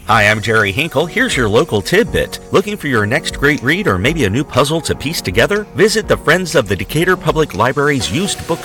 Hi, I'm Jerry Hinkle. Here's your local tidbit. Looking for your next great read or maybe a new puzzle to piece together? Visit the Friends of the Decatur Public Library's used book